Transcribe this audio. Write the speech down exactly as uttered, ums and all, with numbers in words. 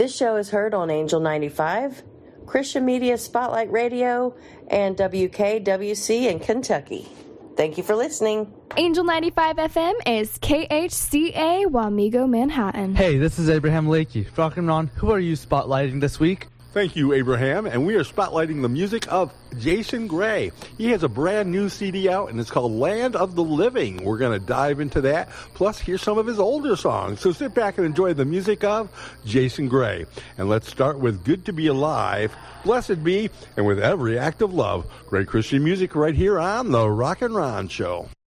This show is heard on Angel ninety-five, Christian Media Spotlight Radio, and W K W C in Kentucky. Thank you for listening. Angel ninety-five F M is K H C A Wamego, Manhattan. Hey, this is Abraham Lakey. Rock and Ron, who are you spotlighting this week? Thank you, Abraham, and we are spotlighting the music of Jason Gray. He has a brand new C D out, and it's called Land of the Living. We're going to dive into that, plus hear some of his older songs. So sit back and enjoy the music of Jason Gray. And let's start with Good to Be Alive, Blessed Be, and With Every Act of Love. Great Christian music right here on The Rock and Ron Show.